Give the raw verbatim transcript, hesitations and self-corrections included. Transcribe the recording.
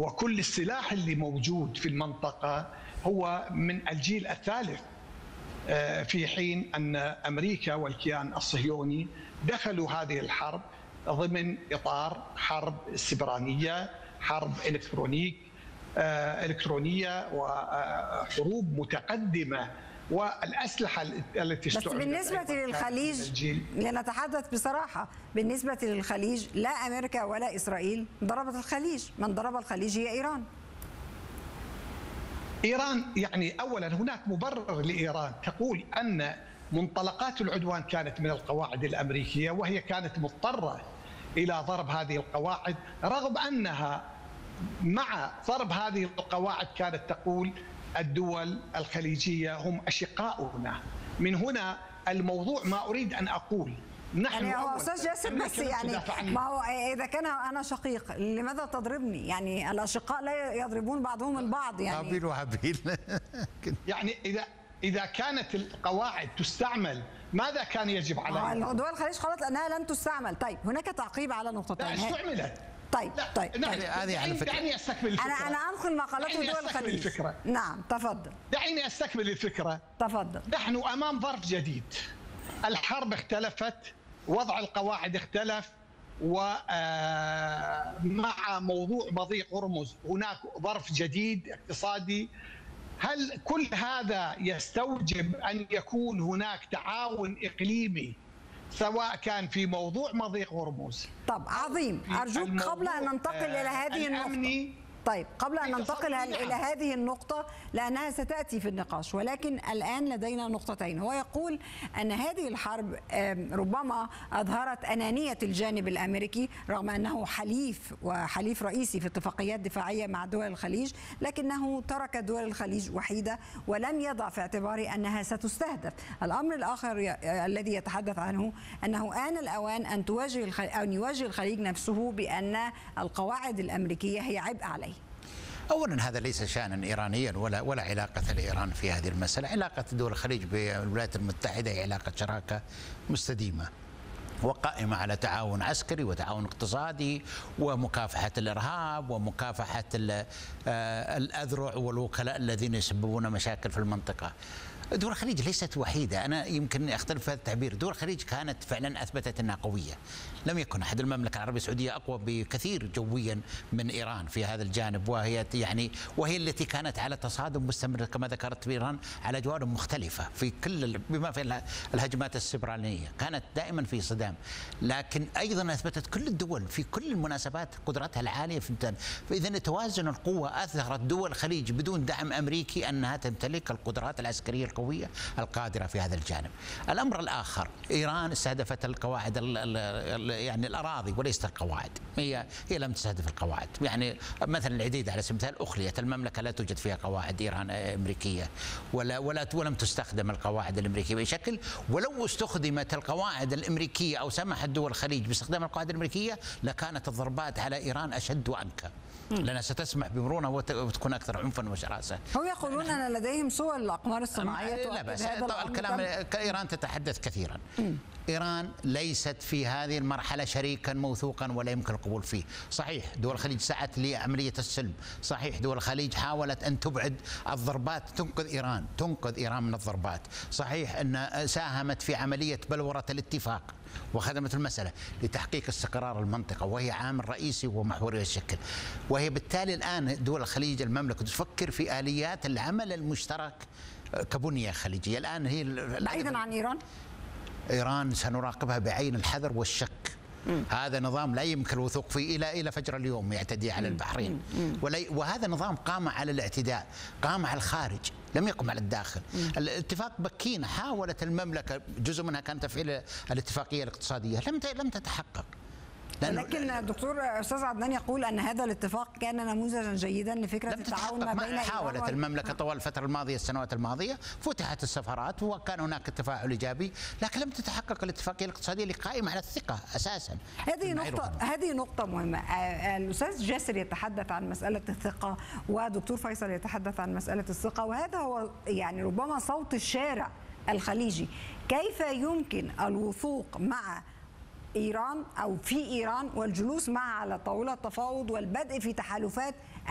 وكل السلاح اللي موجود في المنطقة هو من الجيل الثالث، في حين أن أمريكا والكيان الصهيوني دخلوا هذه الحرب ضمن إطار حرب سبرانية، حرب إلكترونيك إلكترونية وحروب متقدمة، والأسلحة التي بس بالنسبة للخليج لنتحدث بصراحة، بالنسبة للخليج لا أمريكا ولا إسرائيل ضربت الخليج، من ضرب الخليج هي إيران. إيران يعني أولا هناك مبرر لإيران تقول أن منطلقات العدوان كانت من القواعد الأمريكية، وهي كانت مضطرة إلى ضرب هذه القواعد، رغم أنها مع ضرب هذه القواعد كانت تقول الدول الخليجية هم أشقاؤنا. من هنا الموضوع ما أريد أن أقول نحن يعني هو أستاذ جاسر بس يعني ما هو إذا كان أنا شقيق لماذا تضربني؟ يعني الأشقاء لا يضربون بعضهم البعض يعني هابيل وهابيل يعني إذا إذا كانت القواعد تستعمل ماذا كان يجب علينا؟ دول الخليج قالت لأنها لن تستعمل. طيب هناك تعقيب على نقطتين. لا استعملت. طيب طيب هذه على فكرة دعني استكمل الفكرة. انا انا انقل ما قالته دول الخليج. الفكرة. نعم تفضل. دعيني استكمل الفكرة. تفضل. نحن امام ظرف جديد. الحرب اختلفت، وضع القواعد اختلف، ومع موضوع مضيق هرمز هناك ظرف جديد اقتصادي. هل كل هذا يستوجب ان يكون هناك تعاون اقليمي سواء كان في موضوع مضيق هرمز؟ طب عظيم، أرجوك قبل أن ننتقل إلى هذه النقطة، طيب قبل أن ننتقل إلى هذه النقطة لأنها ستأتي في النقاش، ولكن الآن لدينا نقطتين. هو يقول أن هذه الحرب ربما أظهرت أنانية الجانب الأمريكي رغم أنه حليف وحليف رئيسي في اتفاقيات دفاعية مع دول الخليج، لكنه ترك دول الخليج وحيدة ولم يضع في اعتباره أنها ستستهدف. الأمر الآخر الذي يتحدث عنه أنه آن الأوان أن تواجه الخليج أو يواجه الخليج نفسه بأن القواعد الأمريكية هي عبء عليه. اولا هذا ليس شانا ايرانيا ولا ولا علاقه لايران في هذه المساله، علاقه دول الخليج بالولايات المتحده هي علاقه شراكه مستديمه وقائمه على تعاون عسكري وتعاون اقتصادي ومكافحه الارهاب ومكافحه الاذرع والوكلاء الذين يسببون مشاكل في المنطقه. دول الخليج ليست وحيدة، أنا يمكن أختلف في هذا التعبير. دول الخليج كانت فعلا أثبتت أنها قوية، لم يكن أحد. المملكة العربية السعودية أقوى بكثير جويا من إيران في هذا الجانب، وهي يعني وهي التي كانت على تصادم مستمر كما ذكرت بإيران على جوانب مختلفة في كل بما في الهجمات السبرانية، كانت دائما في صدام. لكن أيضا أثبتت كل الدول في كل المناسبات قدرتها العالية في التن. فإذا توازن القوة أظهرت دول الخليج بدون دعم أمريكي أنها تمتلك القدرات العسكرية القوية القادرة في هذا الجانب. الأمر الآخر، إيران استهدفت القواعد ال ال يعني الأراضي وليست القواعد، هي هي لم تستهدف القواعد. يعني مثلا العديد على سبيل المثال أخليت المملكة، لا توجد فيها قواعد إيران أمريكية ولا ولا ولم تستخدم القواعد الأمريكية بأي شكل. ولو استخدمت القواعد الأمريكية أو سمحت دول الخليج باستخدام القواعد الأمريكية لكانت الضربات على إيران أشد وأنكى، لأنها ستسمح بمرونة وتكون أكثر عنفا وشراسة. هم يقولون أن لديهم صور الأقمار الصناعية. لا بس الكلام إيران تتحدث كثيرا. م. إيران ليست في هذه المرحلة شريكا موثوقا ولا يمكن القبول فيه. صحيح دول الخليج سعت لعملية السلم، صحيح دول الخليج حاولت أن تبعد الضربات تنقذ إيران تنقذ إيران من الضربات، صحيح أن ساهمت في عملية بلورة الاتفاق وخدمت المسألة لتحقيق استقرار المنطقة، وهي عامل رئيسي ومحوري الشكل. وهي بالتالي الآن دول الخليج المملكة تفكر في آليات العمل المشترك كبنية خليجية. الآن هي بعيدا عن إيران، إيران سنراقبها بعين الحذر والشك. مم. هذا نظام لا يمكن الوثوق فيه إلى إلى فجر اليوم، يعتدي على البحرين. وهذا نظام قام على الاعتداء، قام على الخارج، لم يقم على الداخل. مم. الاتفاق بكين حاولت المملكة، جزء منها كان تفعيل الاتفاقية الاقتصادية، لم لم تتحقق. لكن الدكتور استاذ عدنان يقول ان هذا الاتفاق كان نموذجا جيدا لفكره التعاون ما بين حاولت المملكه طوال الفتره الماضيه السنوات الماضيه، فتحت السفارات وكان هناك تفاعل ايجابي، لكن لم تتحقق الاتفاقيه الاقتصاديه اللي قائمه على الثقه اساسا. هذه نقطه هذه نقطه مهمه. الاستاذ جاسر يتحدث عن مساله الثقه ودكتور فيصل يتحدث عن مساله الثقه، وهذا هو يعني ربما صوت الشارع الخليجي. كيف يمكن الوثوق مع إيران أو في إيران والجلوس معها على طاولة التفاوض والبدء في تحالفات